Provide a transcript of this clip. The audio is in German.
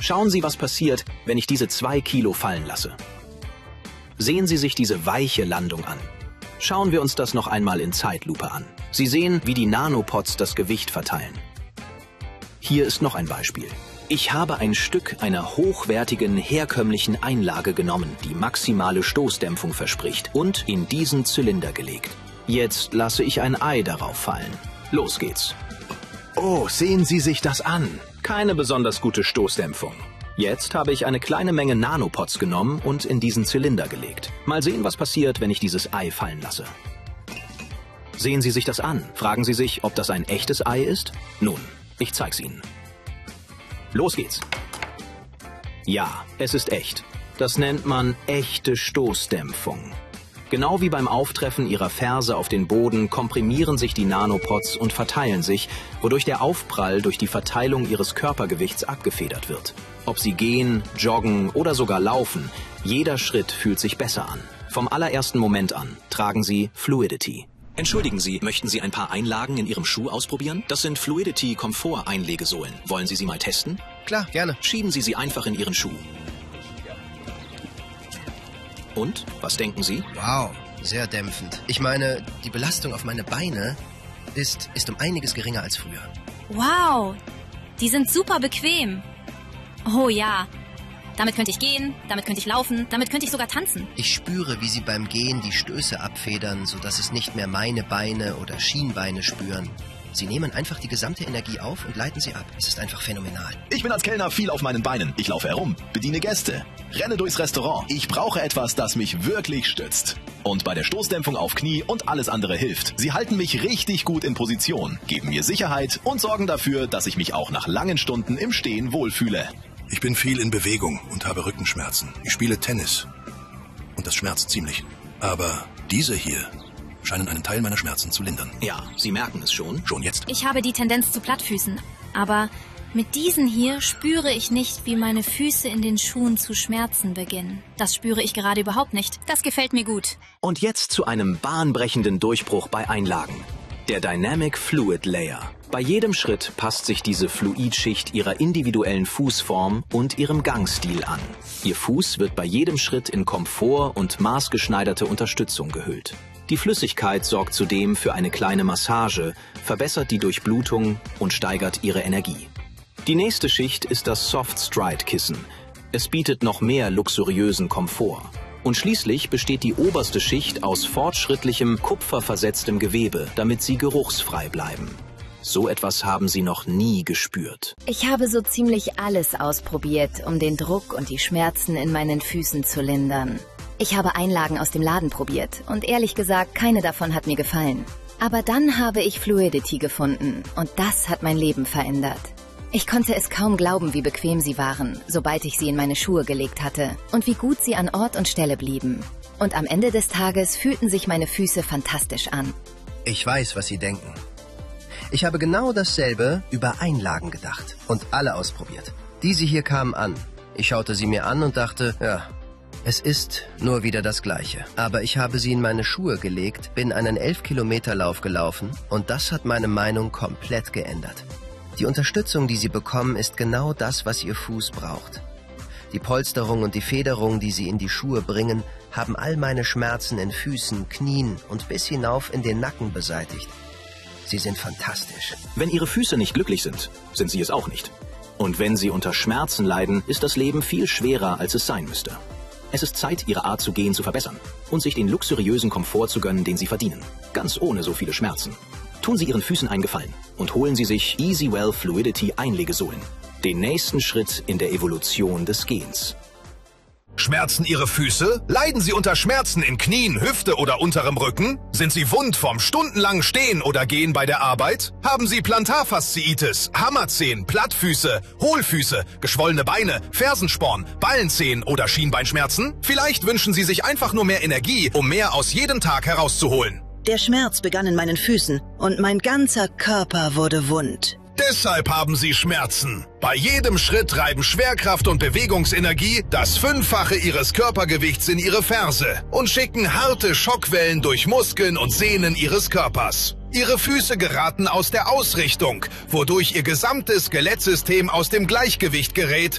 Schauen Sie, was passiert, wenn ich diese 2 Kilo fallen lasse. Sehen Sie sich diese weiche Landung an. Schauen wir uns das noch einmal in Zeitlupe an. Sie sehen, wie die Nanopods das Gewicht verteilen. Hier ist noch ein Beispiel. Ich habe ein Stück einer hochwertigen, herkömmlichen Einlage genommen, die maximale Stoßdämpfung verspricht, und in diesen Zylinder gelegt. Jetzt lasse ich ein Ei darauf fallen. Los geht's. Oh, sehen Sie sich das an. Keine besonders gute Stoßdämpfung. Jetzt habe ich eine kleine Menge Nanopods genommen und in diesen Zylinder gelegt. Mal sehen, was passiert, wenn ich dieses Ei fallen lasse. Sehen Sie sich das an. Fragen Sie sich, ob das ein echtes Ei ist? Nun, ich zeig's Ihnen. Los geht's. Ja, es ist echt. Das nennt man echte Stoßdämpfung. Genau wie beim Auftreffen Ihrer Ferse auf den Boden komprimieren sich die Nanopods und verteilen sich, wodurch der Aufprall durch die Verteilung Ihres Körpergewichts abgefedert wird. Ob Sie gehen, joggen oder sogar laufen, jeder Schritt fühlt sich besser an. Vom allerersten Moment an tragen Sie Fluidity. Entschuldigen Sie, möchten Sie ein paar Einlagen in Ihrem Schuh ausprobieren? Das sind Fluidity Komfort Einlegesohlen. Wollen Sie sie mal testen? Klar, gerne. Schieben Sie sie einfach in Ihren Schuh. Und, was denken Sie? Wow, sehr dämpfend. Ich meine, die Belastung auf meine Beine ist um einiges geringer als früher. Wow, die sind super bequem. Oh ja, damit könnte ich gehen, damit könnte ich laufen, damit könnte ich sogar tanzen. Ich spüre, wie sie beim Gehen die Stöße abfedern, sodass es nicht mehr meine Beine oder Schienbeine spüren. Sie nehmen einfach die gesamte Energie auf und leiten sie ab. Es ist einfach phänomenal. Ich bin als Kellner viel auf meinen Beinen. Ich laufe herum, bediene Gäste, renne durchs Restaurant. Ich brauche etwas, das mich wirklich stützt. Und bei der Stoßdämpfung auf Knie und alles andere hilft. Sie halten mich richtig gut in Position, geben mir Sicherheit und sorgen dafür, dass ich mich auch nach langen Stunden im Stehen wohlfühle. Ich bin viel in Bewegung und habe Rückenschmerzen. Ich spiele Tennis. Und das schmerzt ziemlich. Aber diese hier scheinen einen Teil meiner Schmerzen zu lindern. Ja, Sie merken es schon. Schon jetzt. Ich habe die Tendenz zu Plattfüßen, aber mit diesen hier spüre ich nicht, wie meine Füße in den Schuhen zu schmerzen beginnen. Das spüre ich gerade überhaupt nicht. Das gefällt mir gut. Und jetzt zu einem bahnbrechenden Durchbruch bei Einlagen. Der Dynamic Fluid Layer. Bei jedem Schritt passt sich diese Fluidschicht Ihrer individuellen Fußform und Ihrem Gangstil an. Ihr Fuß wird bei jedem Schritt in Komfort und maßgeschneiderte Unterstützung gehüllt. Die Flüssigkeit sorgt zudem für eine kleine Massage, verbessert die Durchblutung und steigert Ihre Energie. Die nächste Schicht ist das Soft Stride Kissen. Es bietet noch mehr luxuriösen Komfort. Und schließlich besteht die oberste Schicht aus fortschrittlichem, kupferversetztem Gewebe, damit sie geruchsfrei bleiben. So etwas haben Sie noch nie gespürt. Ich habe so ziemlich alles ausprobiert, um den Druck und die Schmerzen in meinen Füßen zu lindern. Ich habe Einlagen aus dem Laden probiert und ehrlich gesagt, keine davon hat mir gefallen. Aber dann habe ich Fluidity gefunden und das hat mein Leben verändert. Ich konnte es kaum glauben, wie bequem sie waren, sobald ich sie in meine Schuhe gelegt hatte und wie gut sie an Ort und Stelle blieben. Und am Ende des Tages fühlten sich meine Füße fantastisch an. Ich weiß, was Sie denken. Ich habe genau dasselbe über Einlagen gedacht und alle ausprobiert. Diese hier kamen an. Ich schaute sie mir an und dachte, ja, es ist nur wieder das Gleiche. Aber ich habe sie in meine Schuhe gelegt, bin einen 11-Kilometer-Lauf gelaufen und das hat meine Meinung komplett geändert. Die Unterstützung, die Sie bekommen, ist genau das, was Ihr Fuß braucht. Die Polsterung und die Federung, die Sie in die Schuhe bringen, haben all meine Schmerzen in Füßen, Knien und bis hinauf in den Nacken beseitigt. Sie sind fantastisch. Wenn Ihre Füße nicht glücklich sind Sie es auch nicht. Und wenn Sie unter Schmerzen leiden, ist das Leben viel schwerer, als es sein müsste. Es ist Zeit, Ihre Art zu gehen zu verbessern und sich den luxuriösen Komfort zu gönnen, den Sie verdienen. Ganz ohne so viele Schmerzen. Tun Sie Ihren Füßen einen Gefallen und holen Sie sich Easywell Fluidity Einlegesohlen. Den nächsten Schritt in der Evolution des Gehens. Schmerzen Ihre Füße? Leiden Sie unter Schmerzen in Knien, Hüfte oder unterem Rücken? Sind Sie wund vom stundenlangen Stehen oder Gehen bei der Arbeit? Haben Sie Plantarfasziitis, Hammerzehen, Plattfüße, Hohlfüße, geschwollene Beine, Fersensporn, Ballenzehen oder Schienbeinschmerzen? Vielleicht wünschen Sie sich einfach nur mehr Energie, um mehr aus jedem Tag herauszuholen. Der Schmerz begann in meinen Füßen und mein ganzer Körper wurde wund. Deshalb haben Sie Schmerzen. Bei jedem Schritt treiben Schwerkraft und Bewegungsenergie das 5-fache Ihres Körpergewichts in Ihre Ferse und schicken harte Schockwellen durch Muskeln und Sehnen Ihres Körpers. Ihre Füße geraten aus der Ausrichtung, wodurch Ihr gesamtes Skelettsystem aus dem Gleichgewicht gerät